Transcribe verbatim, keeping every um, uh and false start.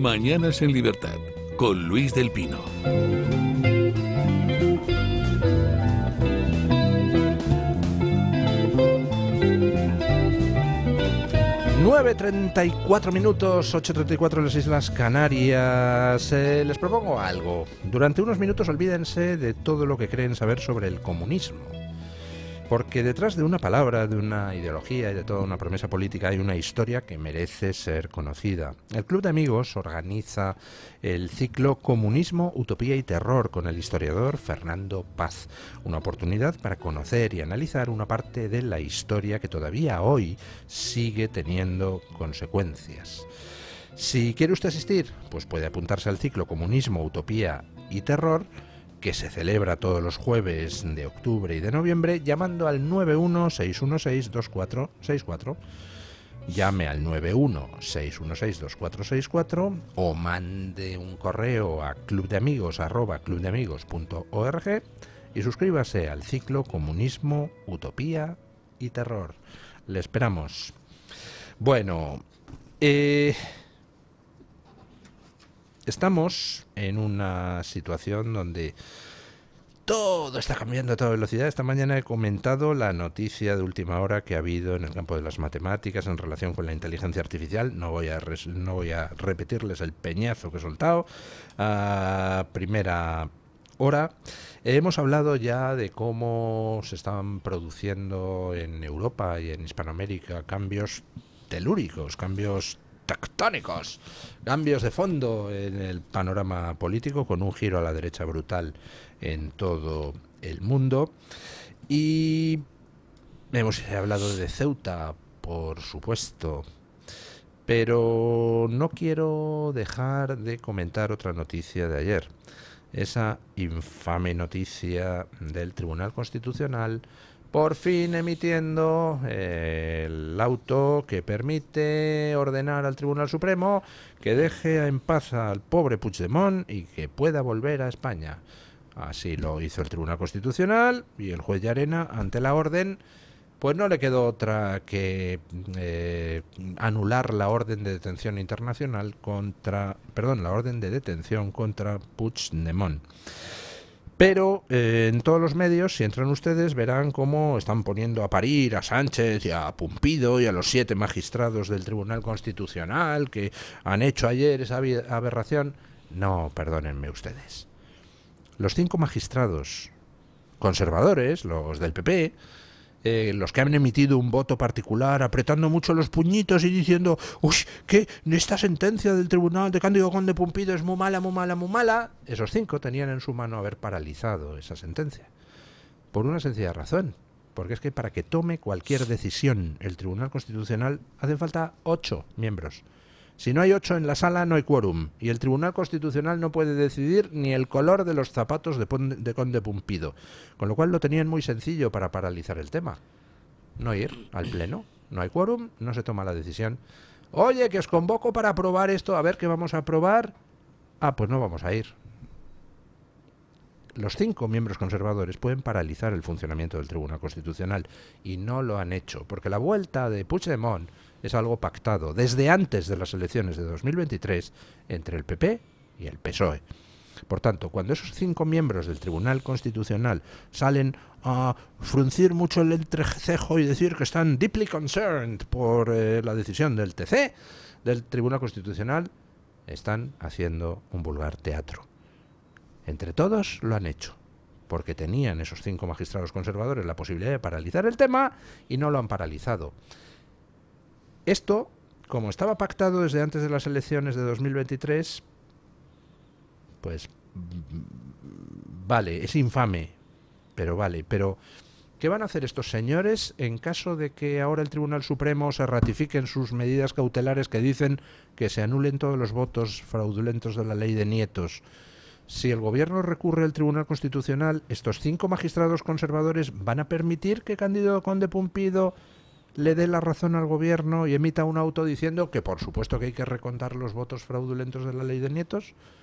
Mañanas en Libertad, con Luis del Pino. nueve treinta y cuatro minutos, ocho treinta y cuatro en las Islas Canarias. Eh, les propongo algo. Durante unos minutos olvídense de todo lo que creen saber sobre el comunismo. Porque detrás de una palabra, de una ideología y de toda una promesa política hay una historia que merece ser conocida. El Club de Amigos organiza el ciclo Comunismo, Utopía y Terror con el historiador Fernando Paz. Una oportunidad para conocer y analizar una parte de la historia que todavía hoy sigue teniendo consecuencias. Si quiere usted asistir, pues puede apuntarse al ciclo Comunismo, Utopía y Terror, que se celebra todos los jueves de octubre y de noviembre, llamando al nueve uno seis uno seis dos cuatro seis cuatro. Llame al nueve uno seis uno seis dos cuatro seis cuatro o mande un correo a clubdeamigos arroba clubdeamigos punto org y suscríbase al ciclo Comunismo, Utopía y Terror. Le esperamos. Bueno, eh... estamos en una situación donde todo está cambiando a toda velocidad. Esta mañana he comentado la noticia de última hora que ha habido en el campo de las matemáticas en relación con la inteligencia artificial. No voy a, res- no voy a repetirles el peñazo que he soltado a primera hora. Hemos hablado ya de cómo se están produciendo en Europa y en Hispanoamérica cambios telúricos, cambios tectónicos, cambios de fondo en el panorama político, con un giro a la derecha brutal en todo el mundo. Y hemos hablado de Ceuta, por supuesto, pero no quiero dejar de comentar otra noticia de ayer. Esa infame noticia del Tribunal Constitucional por fin emitiendo eh, el auto que permite ordenar al Tribunal Supremo que deje en paz al pobre Puigdemont y que pueda volver a España. Así lo hizo el Tribunal Constitucional y el juez Llarena, ante la orden, pues no le quedó otra que eh, anular la orden de detención internacional contra, perdón, la orden de detención contra Puigdemont. Pero eh, en todos los medios, si entran ustedes, verán cómo están poniendo a parir a Sánchez y a Pumpido y a los siete magistrados del Tribunal Constitucional que han hecho ayer esa aberración. No, perdónenme ustedes. Los cinco magistrados conservadores, los del P P, Eh, los que han emitido un voto particular, apretando mucho los puñitos y diciendo, uy, que esta sentencia del tribunal de Cándido Conde Pumpido es muy mala, muy mala, muy mala. Esos cinco tenían en su mano haber paralizado esa sentencia. Por una sencilla razón. Porque es que para que tome cualquier decisión el Tribunal Constitucional hacen falta ocho miembros. Si no hay ocho en la sala, no hay quórum. Y el Tribunal Constitucional no puede decidir ni el color de los zapatos de, Pon- de Conde Pumpido. Con lo cual lo tenían muy sencillo para paralizar el tema. No ir al pleno. No hay quórum, no se toma la decisión. Oye, que os convoco para aprobar esto. A ver qué vamos a aprobar. Ah, pues no vamos a ir. Los cinco miembros conservadores pueden paralizar el funcionamiento del Tribunal Constitucional. Y no lo han hecho. Porque la vuelta de Puigdemont es algo pactado desde antes de las elecciones de dos mil veintitrés entre el P P y el P S O E. Por tanto, cuando esos cinco miembros del Tribunal Constitucional salen a fruncir mucho el entrecejo y decir que están deeply concerned por eh, la decisión del T C, del Tribunal Constitucional, están haciendo un vulgar teatro. Entre todos lo han hecho, porque tenían esos cinco magistrados conservadores la posibilidad de paralizar el tema y no lo han paralizado. Esto, como estaba pactado desde antes de las elecciones de dos mil veintitrés, pues vale, es infame, pero vale. Pero, ¿qué van a hacer estos señores en caso de que ahora el Tribunal Supremo se ratifique en sus medidas cautelares que dicen que se anulen todos los votos fraudulentos de la ley de nietos? Si el gobierno recurre al Tribunal Constitucional, ¿estos cinco magistrados conservadores van a permitir que Cándido Conde Pumpido le dé la razón al gobierno y emita un auto diciendo que por supuesto que hay que recontar los votos fraudulentos de la ley de nietos?